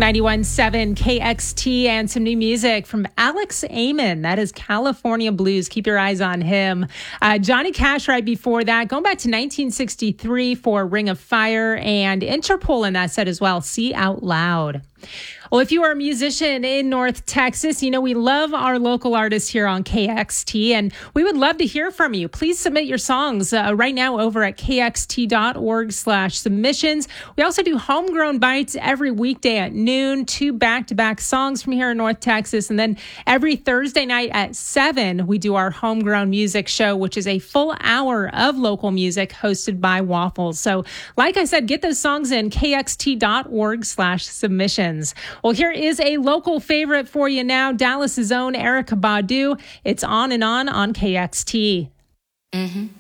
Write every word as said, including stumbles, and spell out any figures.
ninety-one point seven K X T and some new music from Alex Amon. That is California Blues. Keep your eyes on him. Uh, Johnny Cash right before that. Going back to nineteen sixty-three for Ring of Fire, and Interpol in that set as well. See Out Loud. Well, if you are a musician in North Texas, you know we love our local artists here on K X T, and we would love to hear from you. Please submit your songs uh, right now over at kxt.org slash submissions. We also do Homegrown Bites every weekday at noon, two back-to-back songs from here in North Texas, and then every Thursday night at seven, we do our Homegrown Music Show, which is a full hour of local music hosted by Waffles. So, like I said, get those songs in kxt.org slash submissions. Well, here is a local favorite for you now. Dallas's own Erykah Badu. It's On and On on K X T. Mm-hmm.